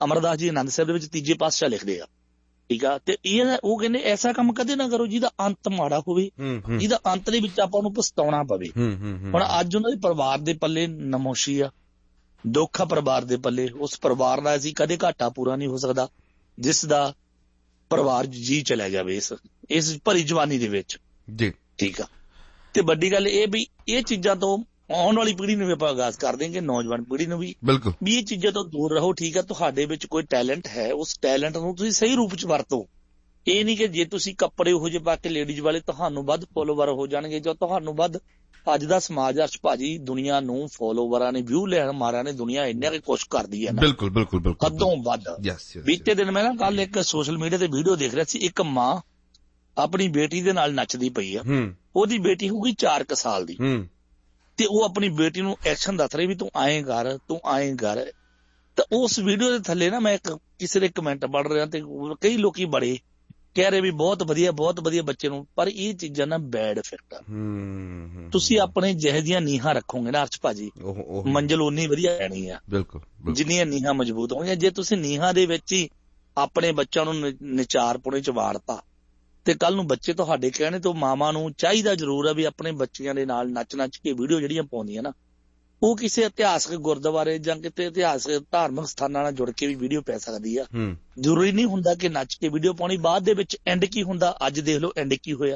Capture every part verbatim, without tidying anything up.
ਅਮਰਦਾਸ ਜੀ ਆਨੰਦ ਸਾਹਿਬ ਦੇ ਵਿੱਚ ਤੀਜੇ ਪਾਤਸ਼ਾਹ ਲਿਖਦੇ ਆ, ਠੀਕ ਆ। ਤੇ ਇਹ ਉਹ ਕਹਿੰਦੇ ਐਸਾ ਕੰਮ ਕਦੇ ਨਾ ਕਰੋ ਜਿਹਦਾ ਅੰਤ ਮਾੜਾ ਹੋਵੇ, ਜਿਹਦਾ ਅੰਤ ਦੇ ਵਿੱਚ ਆਪਾਂ ਨੂੰ ਪਛਤਾਉਣਾ ਪਵੇ। ਹੁਣ ਅੱਜ ਉਹਨਾਂ ਦੇ ਪਰਿਵਾਰ ਦੇ ਪੱਲੇ ਨਮੋਸ਼ੀ ਆ, ਦੁੱਖ ਆ ਪਰਿਵਾਰ ਦੇ ਪੱਲੇ। ਉਸ ਪਰਿਵਾਰ ਦਾ ਅਸੀਂ ਕਦੇ ਘਾਟਾ ਪੂਰਾ ਨਹੀਂ ਹੋ ਸਕਦਾ ਜਿਸ ਦਾ ਪਰਿਵਾਰ ਜੀ ਚਲਾ ਜਾਵੇ ਇਸ ਇਸ ਭਰੀ ਜਵਾਨੀ ਦੇ ਵਿੱਚ ਜੀ, ਠੀਕ ਆ। ਤੇ ਵੱਡੀ ਗੱਲ ਇਹ ਵੀ ਇਹ ਚੀਜ਼ਾਂ ਤੋਂ ਆਉਣ ਵਾਲੀ ਪੀੜ੍ਹੀ ਨੂੰ ਵੀ ਆਪਾਂ ਆਗਾਜ਼ ਕਰ ਦੇਂਗੇ, ਨੌਜਵਾਨ ਪੀੜ੍ਹੀ ਨੂੰ ਵੀ ਬਿਲਕੁਲ ਵੀ ਇਹ ਚੀਜ਼ਾਂ ਤੋਂ ਦੂਰ ਰਹੋ, ਠੀਕ ਆ। ਤੁਹਾਡੇ ਵਿੱਚ ਕੋਈ ਟੈਲੈਂਟ ਹੈ, ਉਸ ਟੈਲੈਂਟ ਨੂੰ ਤੁਸੀਂ ਸਹੀ ਰੂਪ ਚ ਵਰਤੋ। ਇਹ ਨਹੀਂ ਕਿ ਜੇ ਤੁਸੀਂ ਕੱਪੜੇ ਉਹੋ ਜਿਹੇ ਪਾ ਕੇ ਲੇਡੀਜ਼ ਵਾਲੇ ਤੁਹਾਨੂੰ ਵੱਧ ਫੋਲੋਵਰ ਹੋ ਜਾਣਗੇ, ਜਾਂ ਤੁਹਾਨੂੰ ਵੱਧ ਅੱਜ ਦਾ ਸਮਾਜ ਅਰਸ਼ ਭਾਜੀ ਦੁਨੀਆ ਨੂੰ ਫੋਲੋਵਰਾਂ ਨੇ ਵਿਊ ਲੈਣ ਮਾਰਿਆ ਨੇ ਦੁਨੀਆ ਇੰਨਾ ਕਿ ਕੁਛ ਕਰਦੀ ਹੈ ਨਾ, ਬਿਲਕੁਲ ਬਿਲਕੁਲ ਬਿਲਕੁਲ ਹੱਦੋਂ ਵੱਧ। ਬੀਤੇ ਦਿਨ ਮੈਂ ਨਾ ਕੱਲ ਇੱਕ ਸੋਸ਼ਲ ਮੀਡੀਆ ਤੇ ਵੀਡੀਓ ਦੇਖ ਰਿਹਾ ਸੀ, ਇੱਕ ਮਾਂ ਆਪਣੀ ਬੇਟੀ ਦੇ ਨਾਲ ਨੱਚਦੀ ਪਈ ਆ, ਉਹਦੀ ਬੇਟੀ ਹੋਊਗੀ ਚਾਰ ਕੁ ਸਾਲ ਦੀ, ਤੇ ਉਹ ਆਪਣੀ ਬੇਟੀ ਨੂੰ ਐਕਸ਼ਨ ਦੱਸ ਰਹੀ ਵੀ ਤੂੰ ਆਏਂ ਕਰ ਤੂੰ ਆਏਂ ਕਰ। ਤਾਂ ਉਸ ਵੀਡੀਓ ਦੇ ਥੱਲੇ ਨਾ ਮੈਂ ਇੱਕ ਕਿਸੇ ਦੇ ਕਮੈਂਟ ਪੜ੍ਹ ਰਿਹਾ ਤੇ ਕਈ ਲੋਕੀ ਬੜੇ ਕਹਿ ਰਹੇ ਵੀ ਬਹੁਤ ਵਧੀਆ ਬਹੁਤ ਵਧੀਆ ਬੱਚੇ ਨੂੰ, ਪਰ ਇਹ ਚੀਜ਼ਾਂ ਨਾ ਬੈਡ ਇਫੈਕਟ ਆ। ਤੁਸੀਂ ਆਪਣੇ ਜਿਹੇ ਜਿਹੀਆਂ ਨੀਹਾਂ ਰੱਖੋਗੇ ਨਾ ਅਰਸ਼ ਭਾਜੀ, ਮੰਜ਼ਿਲ ਉਨੀ ਵਧੀਆ ਰਹਿਣੀ ਆ, ਬਿਲਕੁਲ ਜਿੰਨੀਆਂ ਨੀਹਾਂ ਮਜ਼ਬੂਤ ਹੋਣਗੀਆਂ। ਜੇ ਤੁਸੀਂ ਨੀਹਾਂ ਦੇ ਵਿੱਚ ਹੀ ਆਪਣੇ ਬੱਚਿਆਂ ਨੂੰ ਨਿਚਾਰ ਪੁਣੇ ਚ ਵਾੜਤਾ ਤੇ ਕੱਲ ਨੂੰ ਬੱਚੇ ਤੁਹਾਡੇ ਕਹਿਣੇ ਤੋਂ ਮਾਵਾਂ ਨੂੰ ਚਾਹੀਦਾ ਜ਼ਰੂਰ ਆ ਵੀ ਆਪਣੇ ਬੱਚਿਆਂ ਦੇ ਨਾਲ ਨੱਚ ਨੱਚ ਕੇ ਵੀਡੀਓ ਜਿਹੜੀਆਂ ਪਾਉਂਦੀਆਂ ਨਾ, ਉਹ ਕਿਸੇ ਇਤਿਹਾਸਕ ਗੁਰਦੁਆਰੇ ਜਾਂ ਕਿਤੇ ਇਤਿਹਾਸਕ ਧਾਰਮਿਕ ਸਥਾਨਾਂ ਨਾਲ ਜੁੜ ਕੇ ਵੀ ਵੀਡੀਓ ਪੈ ਸਕਦੀ ਆ। ਜ਼ਰੂਰੀ ਨਹੀਂ ਹੁੰਦਾ ਕਿ ਨੱਚ ਕੇ ਵੀਡੀਓ ਪਾਉਣੀ। ਬਾਅਦ ਦੇ ਵਿੱਚ ਐਂਡ ਕੀ ਹੁੰਦਾ, ਅੱਜ ਦੇਖ ਲਓ ਐਂਡ ਕੀ ਹੋਇਆ।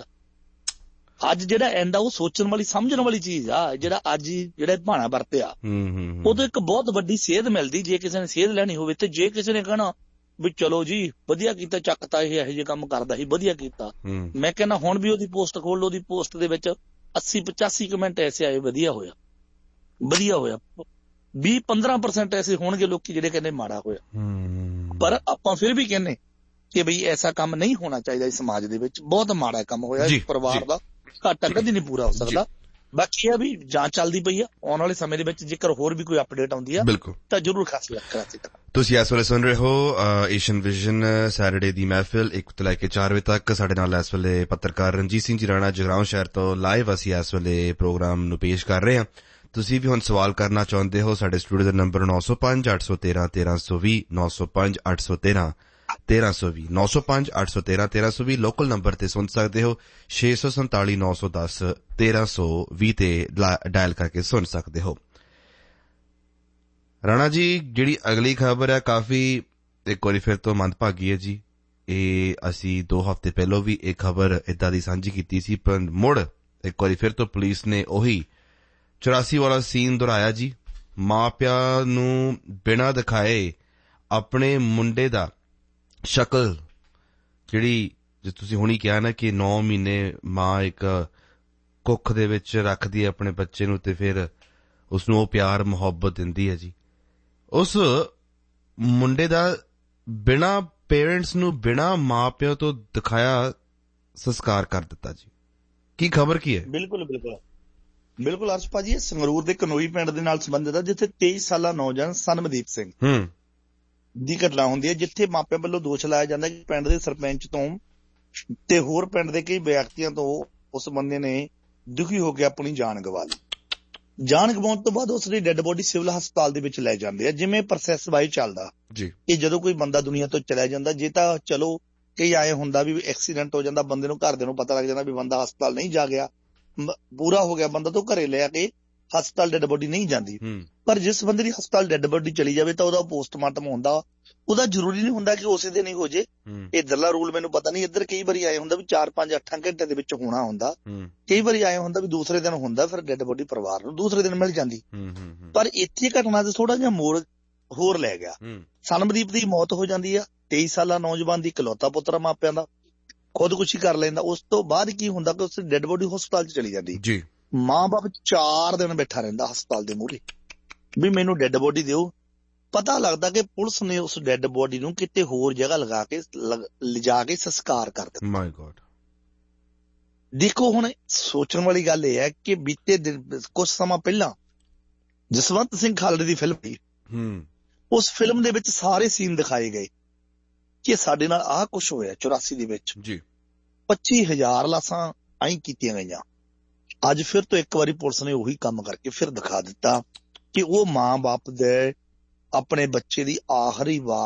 ਅੱਜ ਜਿਹੜਾ ਐਂਡ ਆ ਉਹ ਸੋਚਣ ਵਾਲੀ ਸਮਝਣ ਵਾਲੀ ਚੀਜ਼ ਆ। ਜਿਹੜਾ ਅੱਜ ਜਿਹੜਾ ਭਾਣਾ ਵਰਤਿਆ ਉਦੋਂ ਇੱਕ ਬਹੁਤ ਵੱਡੀ ਸੇਧ ਮਿਲਦੀ ਜੇ ਕਿਸੇ ਨੇ ਸੇਧ ਲੈਣੀ ਹੋਵੇ। ਤੇ ਜੇ ਕਿਸੇ ਨੇ ਕਹਿਣਾ ਵੀ ਚਲੋ ਜੀ ਵਧੀਆ ਕੀਤਾ, ਚੱਕਤਾ ਇਹ ਇਹੋ ਜਿਹੇ ਕੰਮ ਕਰਦਾ ਸੀ, ਵਧੀਆ ਕੀਤਾ, ਮੈਂ ਕਹਿੰਦਾ ਹੁਣ ਵੀ ਉਹਦੀ ਪੋਸਟ ਖੋਲ ਲਓ, ਉਹਦੀ ਪੋਸਟ ਦੇ ਵਿੱਚ ਅੱਸੀ ਪਚਾਸੀ ਕਮੈਂਟ ਐਸੇ ਆਏ ਵਧੀਆ ਹੋਇਆ ਵਧੀਆ ਹੋਇਆ, ਵੀਹ ਪੰਦਰਾਂ ਪਰਸੈਂਟ ਐਸੇ ਹੋਣਗੇ ਲੋਕੀ ਜਿਹੜੇ ਕਹਿੰਦੇ ਮਾੜਾ ਹੋਇਆ। ਪਰ ਆਪਾਂ ਫਿਰ ਵੀ ਕਹਿੰਦੇ ਕਿ ਬਈ ਐਸਾ ਕੰਮ ਨਹੀਂ ਹੋਣਾ ਚਾਹੀਦਾ ਇਸ ਸਮਾਜ ਦੇ ਵਿੱਚ। ਬਹੁਤ ਮਾੜਾ ਕੰਮ ਹੋਇਆ, ਇਸ ਪਰਿਵਾਰ ਦਾ ਘਾਟਾ ਕਦੇ ਨਹੀਂ ਪੂਰਾ ਹੋ ਸਕਦਾ। ਬਾਕੀ ਇਹ ਵੀ ਜਾਂਚ ਚੱਲਦੀ ਪਈ ਆ, ਆਉਣ ਵਾਲੇ ਸਮੇਂ ਦੇ ਵਿੱਚ ਜੇਕਰ ਹੋਰ ਵੀ ਕੋਈ ਅਪਡੇਟ ਆਉਂਦੀ ਆ ਤਾਂ ਜ਼ਰੂਰ ਖਾਸ ਕਰਾਂਗੇ। ਤੁਸੀਂ ਇਸ ਵੇਲੇ ਸੁਣ ਰਹੇ ਹੋ ਏਸ਼ੀਅਨ ਵਿਜ਼ਨ ਸੈਟਰਡੇ ਦੀ ਮਹਿਫਿਲ ਇੱਕ ਤੋਂ ਲੈ ਕੇ ਚਾਰ ਵਜੇ ਤੱਕ। ਸਾਡੇ ਨਾਲ ਇਸ ਵੇਲੇ ਪੱਤਰਕਾਰ ਰਣਜੀਤ ਸਿੰਘ ਜੀ ਰਾਣਾ ਜਗਰਾਉਂ ਸ਼ਹਿਰ ਤੋਂ ਲਾਈਵ ਅਸੀਂ ਇਸ ਵੇਲੇ ਪ੍ਰੋਗਰਾਮ ਨੂੰ ਪੇਸ਼ ਕਰ ਰਹੇ ਹਾਂ। ਤੁਸੀਂ ਵੀ ਹੁਣ ਸਵਾਲ ਕਰਨਾ ਚਾਹੁੰਦੇ ਹੋ, ਸਾਡੇ ਸਟੂਡੀਓ ਦਾ ਨੰਬਰ ਨੌ ਸੌ ਪੰਜ ਅੱਠ ਸੌ ਤੇਰਾਂ ਤੇਰਾਂ ਸੌ ਵੀਹ ਨੌ ਸੌ ਪੰਜ ਅੱਠ ਸੌ ਤੇਰਾਂ ਤੇਰਾਂ ਸੌ ਵੀਹ ਨੌ ਸੌ ਪੰਜ ਅੱਠ ਸੌ ਤੇਰਾਂ ਤੇਰਾਂ ਸੌ ਵੀਹ। ਲੋਕਲ ਨੰਬਰ ਤੇ ਸੁਣ ਸਕਦੇ ਹੋ ਛੇ ਸੌ ਸੰਤਾਲੀ ਨੌ ਸੌ ਦਸ ਤੇਰਾਂ ਸੌ ਵੀਹ ਤੇ ਡਾਇਲ ਕਰਕੇ ਸੁਣ ਸਕਦੇ ਹੋ। ਰਾਣਾ ਜੀ, ਜਿਹੜੀ ਅਗਲੀ ਖਬਰ ਹੈ ਕਾਫੀ ਇੱਕ ਵਾਰੀ ਫਿਰ ਤੋਂ ਮੰਦਭਾਗੀ ਹੈ ਜੀ। ਇਹ ਅਸੀਂ ਦੋ ਹਫ਼ਤੇ ਪਹਿਲਾਂ ਵੀ ਇਹ ਖਬਰ ਏਦਾਂ ਦੀ ਸਾਂਝੀ ਕੀਤੀ ਸੀ, ਪਰ ਮੁੜ ਇੱਕ ਵਾਰੀ ਫਿਰ ਤੋਂ ਪੁਲਿਸ ਨੇ ਉਹੀ ਚੁਰਾਸੀ ਵਾਲਾ ਸੀਨ ਦੁਹਰਾਇਆ ਜੀ। ਮਾਂ ਪਿਆਂ ਨੂੰ ਬਿਨਾਂ ਦਿਖਾਏ ਆਪਣੇ ਮੁੰਡੇ ਦਾ ਸ਼ਕਲ, ਜਿਹੜੀ ਜੇ ਤੁਸੀਂ ਹੁਣੀ ਕਿਹਾ ਨਾ ਕਿ ਨੌ ਮਹੀਨੇ ਮਾਂ ਇੱਕ ਕੁੱਖ ਦੇ ਵਿੱਚ ਰੱਖਦੀ ਹੈ ਆਪਣੇ ਬੱਚੇ ਨੂੰ ਤੇ ਫਿਰ ਉਸਨੂੰ ਉਹ ਪਿਆਰ ਮੁਹੱਬਤ ਦਿੰਦੀ ਹੈ ਜੀ, ਉਸ ਮੁੰਡੇ ਦਾ ਬਿਨਾਂ ਪੇਰੈਂਟਸ ਨੂੰ ਬਿਨਾਂ ਮਾਂ ਪਿਓ ਤੋਂ ਦਿਖਾਇਆ ਸੰਸਕਾਰ ਕਰ ਦਿੱਤਾ ਜੀ। ਕੀ ਖਬਰ ਕੀ ਹੈ? ਬਿਲਕੁਲ ਬਿਲਕੁਲ ਬਿਲਕੁਲ ਅਰਸ਼ ਭਾਜੀ, ਇਹ ਸੰਗਰੂਰ ਦੇ ਕਨੋਈ ਪਿੰਡ ਦੇ ਨਾਲ ਸੰਬੰਧਿਤ ਹੈ, ਜਿੱਥੇ ਤੇਈ ਸਾਲਾ ਨੌਜਵਾਨ ਸਨਮਦੀਪ ਸਿੰਘ ਦੀ ਘਟਨਾ ਹੁੰਦੀ ਹੈ, ਜਿੱਥੇ ਮਾਪਿਆਂ ਵੱਲੋਂ ਦੋਸ਼ ਲਾਇਆ ਜਾਂਦਾ ਕਿ ਪਿੰਡ ਦੇ ਸਰਪੰਚ ਤੋਂ ਤੇ ਹੋਰ ਪਿੰਡ ਦੇ ਕਈ ਵਿਅਕਤੀਆਂ ਤੋਂ ਉਸ ਬੰਦੇ ਨੇ ਦੁਖੀ ਹੋ ਕੇ ਆਪਣੀ ਜਾਨ ਗਵਾ ਲਈ। ਜਾਨ ਗਵਾਉਣ ਤੋਂ ਬਾਅਦ ਉਸ ਦੀ ਡੈੱਡ ਬੋਡੀ ਸਿਵਲ ਹਸਪਤਾਲ ਦੇ ਵਿੱਚ ਲੈ ਜਾਂਦੇ ਆ। ਜਿਵੇਂ ਪ੍ਰੋਸੈਸ ਵਾਈ ਚੱਲਦਾ ਜੀ, ਇਹ ਜਦੋਂ ਕੋਈ ਬੰਦਾ ਦੁਨੀਆ ਤੋਂ ਚਲਾ ਜਾਂਦਾ, ਜੇ ਤਾਂ ਚਲੋ ਕਈ ਆਏ ਹੁੰਦਾ ਵੀ ਐਕਸੀਡੈਂਟ ਹੋ ਜਾਂਦਾ, ਬੰਦੇ ਨੂੰ ਘਰਦਿਆਂ ਨੂੰ ਪਤਾ ਲੱਗ ਜਾਂਦਾ ਵੀ ਬੰਦਾ ਹਸਪਤਾਲ ਨਹੀਂ ਜਾ ਗਿਆ, ਪੂਰਾ ਹੋ ਗਿਆ ਬੰਦਾ, ਤੋਂ ਘਰੇ ਲੈ ਕੇ ਹਸਪਤਾਲ ਡੈੱਡ ਬੋਡੀ ਨਹੀਂ ਜਾਂਦੀ। ਪਰ ਜਿਸ ਬੰਦੇ ਦੀ ਹਸਪਤਾਲ ਡੈੱਡ ਬੋਡੀ ਚਲੀ ਜਾਵੇ ਤਾਂ ਉਹਦਾ ਪੋਸਟਮਾਰਟਮ ਹੁੰਦਾ, ਉਹਦਾ ਜ਼ਰੂਰੀ ਨਹੀਂ ਹੁੰਦਾ ਕਿ ਉਸੇ ਦਿਨ ਹੀ ਹੋ ਜੇ। ਇੱਧਰਲਾ ਰੂਲ ਮੈਨੂੰ ਪਤਾ ਨਹੀਂ, ਇੱਧਰ ਕਈ ਵਾਰੀ ਆਏ ਹੁੰਦਾ ਵੀ ਚਾਰ ਪੰਜ ਅੱਠਾਂ ਘੰਟੇ ਦੇ ਵਿੱਚ ਹੋਣਾ ਹੁੰਦਾ, ਕਈ ਵਾਰੀ ਆਏ ਹੁੰਦਾ ਵੀ ਦੂਸਰੇ ਦਿਨ ਹੁੰਦਾ, ਫਿਰ ਡੈੱਡ ਬੋਡੀ ਪਰਿਵਾਰ ਨੂੰ ਦੂਸਰੇ ਦਿਨ ਮਿਲ ਜਾਂਦੀ। ਪਰ ਇੱਥੇ ਘਟਨਾ ਤੇ ਥੋੜਾ ਜਿਹਾ ਮੋੜ ਹੋਰ ਲੈ ਗਿਆ। ਸਨਮਦੀਪ ਦੀ ਮੌਤ ਹੋ ਜਾਂਦੀ ਆ, ਤੇਈ ਸਾਲਾ ਨੌਜਵਾਨ ਦੀ ਇਕਲੌਤਾ ਪੁੱਤਰ ਮਾਪਿਆਂ ਦਾ, ਖੁਦਕੁਸ਼ੀ ਕਰ ਲੈਂਦਾ। ਉਸ ਤੋਂ ਬਾਅਦ ਕੀ ਹੁੰਦਾ ਕਿ ਉਸ ਦੀ ਡੈੱਡ ਬੋਡੀ ਹਸਪਤਾਲ ਚ ਚਲੀ ਜਾਂਦੀ ਜੀ। ਮਾਂ ਬਾਪ ਚਾਰ ਦਿਨ ਬੈਠਾ ਰਹਿੰਦਾ ਹਸਪਤਾਲ ਦੇ ਮੂਹਰੇ ਵੀ ਮੈਨੂੰ ਡੈੱਡ ਬੋਡੀ ਦਿਓ। ਪਤਾ ਲੱਗਦਾ ਕਿ ਪੁਲਿਸ ਨੇ ਉਸ ਡੈੱਡ ਬੋਡੀ ਨੂੰ ਕਿਤੇ ਹੋਰ ਜਗ੍ਹਾ ਲਗਾ ਕੇ ਲਿਜਾ ਕੇ ਸੰਸਕਾਰ ਕਰ ਦਿੱਤਾ। ਮਾਈ ਗॉड। ਦੇਖੋ ਹੁਣ ਸੋਚਣ ਵਾਲੀ ਗੱਲ ਇਹ ਹੈ ਕਿ ਬੀਤੇ ਦਿਨ ਕੁਝ ਸਮਾਂ ਪਹਿਲਾਂ ਜਸਵੰਤ ਸਿੰਘ ਖਾਲੜੇ ਦੀ ਫਿਲਮ ਸੀ, ਉਸ ਫਿਲਮ ਦੇ ਵਿੱਚ ਸਾਰੇ ਸੀਨ ਦਿਖਾਏ ਗਏ ਕਿ ਸਾਡੇ ਨਾਲ ਆਹ ਕੁਛ ਹੋਇਆ ਚੁਰਾਸੀ ਦੇ ਵਿੱਚ ਜੀ, ਪੱਚੀ ਹਜ਼ਾਰ ਲਾਸ਼ਾਂ ਆਈ ਕੀਤੀਆਂ ਗਈਆਂ। ਅੱਜ ਫਿਰ ਤੋਂ ਇੱਕ ਵਾਰੀ ਪੁਲਿਸ ਨੇ ਉਹੀ ਕੰਮ ਕਰਕੇ ਫਿਰ ਦਿਖਾ ਦਿੱਤਾ ਕਿ ਉਹ ਮਾਂ ਬਾਪ ਦੇ ਆਪਣੇ ਬੱਚੇ ਦੀ ਆਖਰੀ ਵਾਰ